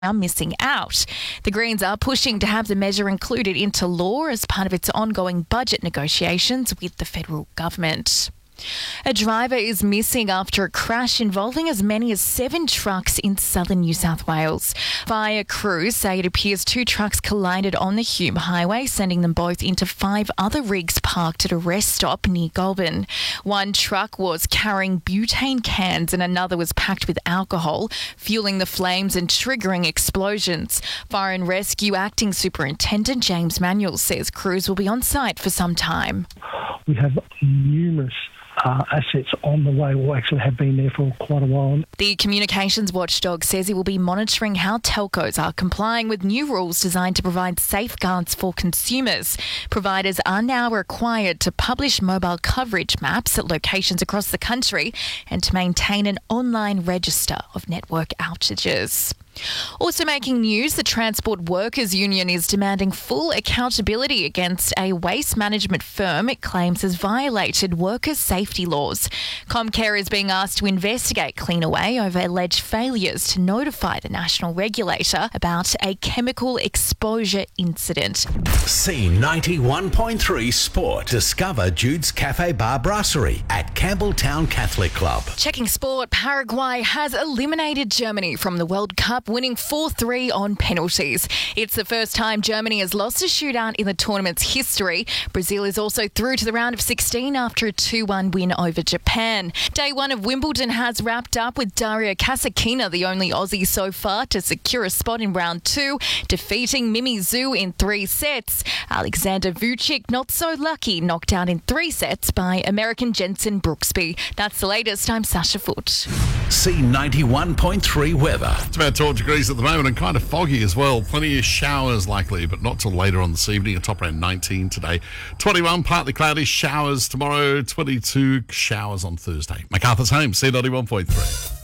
are missing out. The Greens are pushing to have the measure included into law as part of its ongoing budget negotiations with the federal government. A driver is missing after a crash involving as many as 7 trucks in southern New South Wales. Fire crews say it appears 2 trucks collided on the Hume Highway, sending them both into 5 other rigs parked at a rest stop near Goulburn. One truck was carrying butane cans and another was packed with alcohol, fueling the flames and triggering explosions. Fire and Rescue Acting Superintendent James Manuel says crews will be on site for some time. We have numerous assets on the way, will actually have been there for quite a while. The communications watchdog says he will be monitoring how telcos are complying with new rules designed to provide safeguards for consumers. Providers are now required to publish mobile coverage maps at locations across the country and to maintain an online register of network outages. Also making news, the Transport Workers Union is demanding full accountability against a waste management firm it claims has violated workers' safety laws. Comcare is being asked to investigate Cleanaway over alleged failures to notify the national regulator about a chemical exposure incident. C91.3 Sport. Discover Jude's Cafe Bar Brasserie at Campbelltown Catholic Club. Checking sport, Paraguay has eliminated Germany from the World Cup, winning 4-3 on penalties. It's the first time Germany has lost a shootout in the tournament's history. Brazil is also through to the round of 16 after a 2-1 win over Japan. Day 1 of Wimbledon has wrapped up with Daria Kasatkina, the only Aussie so far to secure a spot in round 2, defeating Mimi Zhu in 3 sets. Alexander Vucic, not so lucky, knocked out in 3 sets by American Jensen Brooksby. That's the latest. I'm Sasha Foote. C91.3 weather. It's about 12 degrees at the moment and kind of foggy as well. Plenty of showers likely, but not till later on this evening. A top around 19 today. 21, partly cloudy, showers tomorrow. 22, showers on Thursday. MacArthur's Home, C91.3.